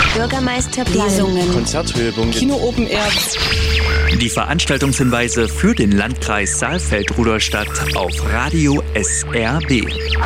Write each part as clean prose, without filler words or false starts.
Bürgermeisterplanungen, Konzerthöhepunkte, Kino Open Air. Die Veranstaltungshinweise für den Landkreis Saalfeld-Rudolstadt auf Radio SRB.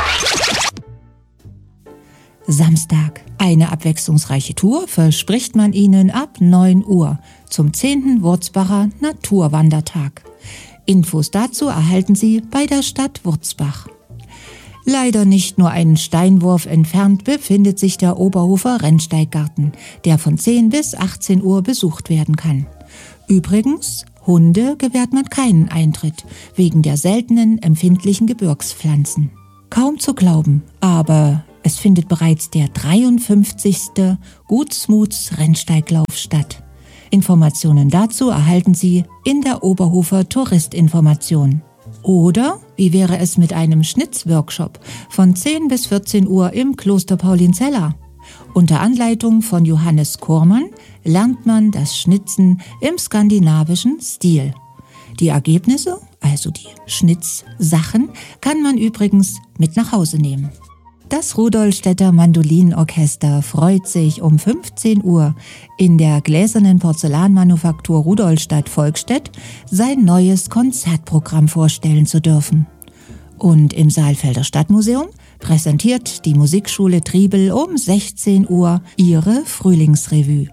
Samstag. Eine abwechslungsreiche Tour verspricht man Ihnen ab 9 Uhr zum 10. Wurzbacher Naturwandertag. Infos dazu erhalten Sie bei der Stadt Wurzbach. Leider nicht nur einen Steinwurf entfernt befindet sich der Oberhofer Rennsteiggarten, der von 10 bis 18 Uhr besucht werden kann. Übrigens, Hunde gewährt man keinen Eintritt, wegen der seltenen empfindlichen Gebirgspflanzen. Kaum zu glauben, aber es findet bereits der 53. Gutsmuts Rennsteiglauf statt. Informationen dazu erhalten Sie in der Oberhofer Touristinformation. Oder wie wäre es mit einem Schnitzworkshop von 10 bis 14 Uhr im Kloster Paulinzella? Unter Anleitung von Johannes Kormann lernt man das Schnitzen im skandinavischen Stil. Die Ergebnisse, also die Schnitzsachen, kann man übrigens mit nach Hause nehmen. Das Rudolstädter Mandolinenorchester freut sich um 15 Uhr in der gläsernen Porzellanmanufaktur Rudolstadt-Volkstedt sein neues Konzertprogramm vorstellen zu dürfen. Und im Saalfelder Stadtmuseum präsentiert die Musikschule Triebel um 16 Uhr ihre Frühlingsrevue.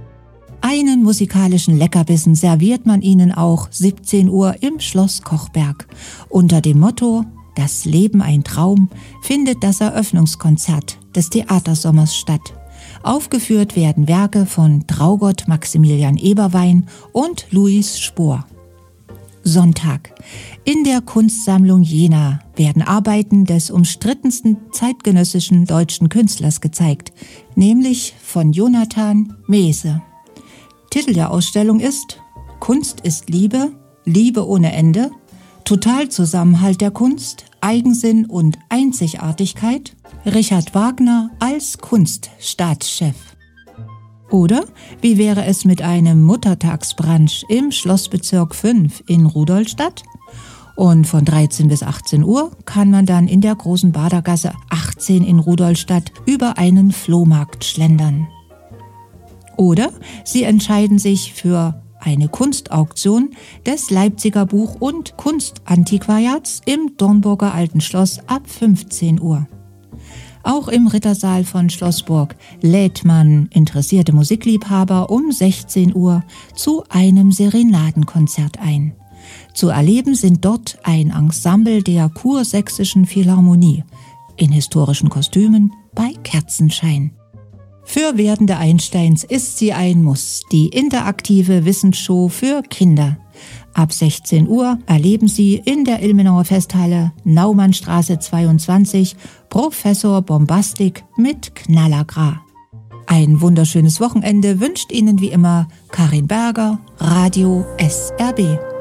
Einen musikalischen Leckerbissen serviert man ihnen auch 17 Uhr im Schloss Kochberg unter dem Motto Das Leben ein Traum findet das Eröffnungskonzert des Theatersommers statt. Aufgeführt werden Werke von Traugott Maximilian Eberwein und Louis Spohr. Sonntag. In der Kunstsammlung Jena werden Arbeiten des umstrittensten zeitgenössischen deutschen Künstlers gezeigt, nämlich von Jonathan Mehse. Titel der Ausstellung ist Kunst ist Liebe, Liebe ohne Ende, Totalzusammenhalt der Kunst, Eigensinn und Einzigartigkeit, Richard Wagner als Kunststaatschef. Oder wie wäre es mit einem Muttertagsbrunch im Schlossbezirk 5 in Rudolstadt? Und von 13 bis 18 Uhr kann man dann in der Großen Badergasse 18 in Rudolstadt über einen Flohmarkt schlendern. Oder Sie entscheiden sich für eine Kunstauktion des Leipziger Buch- und Kunstantiquariats im Dornburger Alten Schloss ab 15 Uhr. Auch im Rittersaal von Schlossburg lädt man interessierte Musikliebhaber um 16 Uhr zu einem Serenadenkonzert ein. Zu erleben sind dort ein Ensemble der Kursächsischen Philharmonie in historischen Kostümen bei Kerzenschein. Für werdende Einsteins ist sie ein Muss, die interaktive Wissensshow für Kinder. Ab 16 Uhr erleben Sie in der Ilmenauer Festhalle Naumannstraße 22 Professor Bombastik mit Knallergra. Ein wunderschönes Wochenende wünscht Ihnen wie immer Karin Berger, Radio SRB.